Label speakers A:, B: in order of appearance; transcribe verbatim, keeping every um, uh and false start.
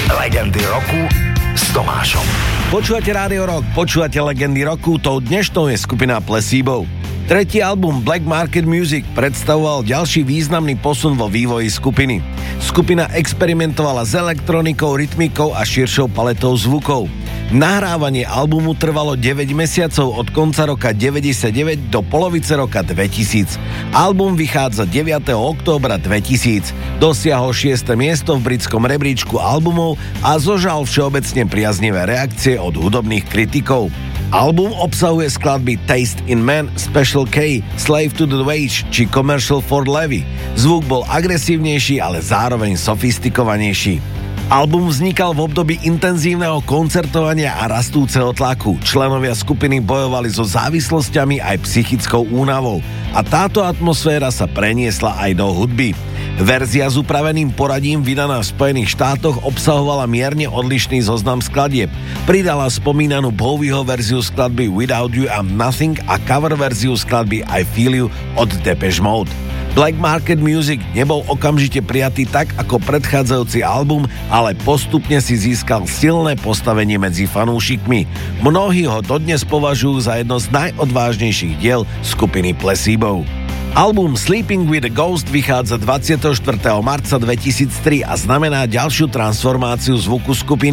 A: Legendy roku s Tomášom.
B: Počúvate Rádio Rock, počúvate Legendy roku, tou dnešnou je skupina Placebo. Tretí album Black Market Music predstavoval ďalší významný posun vo vývoji skupiny. Skupina experimentovala s elektronikou, rytmikou a širšou paletou zvukov. Nahrávanie albumu trvalo deväť mesiacov od konca roka deväťdesiatdeväť do polovice roka dvetisíc. Album vychádza deviateho októbra dvetisíc. Dosiahol šieste miesto v britskom rebríčku albumov a zožal všeobecne priaznivé reakcie od hudobných kritikov. Album obsahuje skladby Taste in Man, Special K, Slave to the Wage či Commercial for Levy. Zvuk bol agresívnejší, ale zároveň sofistikovanejší. Album vznikal v období intenzívneho koncertovania a rastúceho tlaku. Členovia skupiny bojovali so závislosťami aj psychickou únavou a táto atmosféra sa preniesla aj do hudby. Verzia s upraveným poradím vydaná v Spojených štátoch obsahovala mierne odlišný zoznam skladieb. Pridala spomínanú Bowieho verziu skladby Without You I'm Nothing a cover verziu skladby I Feel You od Depeche Mode. Black Market Music nebol okamžite prijatý tak ako predchádzajúci album, ale postupne si získal silné postavenie medzi fanúšikmi. Mnohí ho dodnes považujú za jedno z najodvážnejších diel skupiny Placebo. Album Sleeping with a Ghost vychádza dvadsiateho štvrtého marca dvetisíctri a znamená ďalšiu transformáciu zvuku skupiny